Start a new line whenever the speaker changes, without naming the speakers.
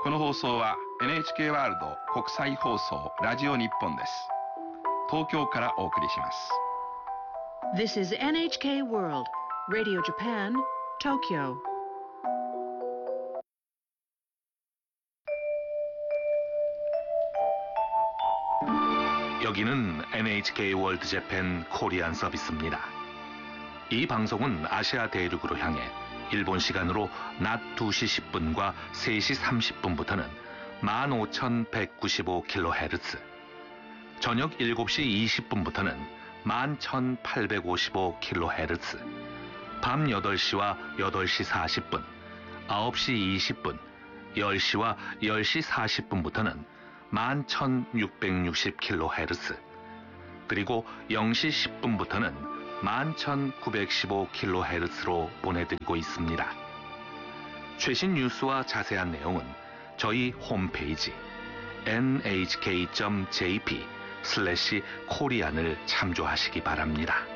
この放送は NHK ワールド国際放送ラジオ日本です。東京からお送りします。
This is NHK World, Radio Japan, Tokyo.
여기는 NHK 월드 재팬 코리안 서비스입니다. 이 방송은 아시아 대륙으로 향해 일본 시간으로 낮 2시 10분과 3시 30분부터는 15,195kHz, 저녁 7시 20분부터는 11,855kHz, 밤 8시와 8시 40분, 9시 20분, 10시와 10시 40분부터는 11,660kHz, 그리고 0시 10분부터는 11,915kHz로 보내드리고 있습니다. 최신 뉴스와 자세한 내용은 저희 홈페이지 nhk.jp/korean을 참조하시기 바랍니다.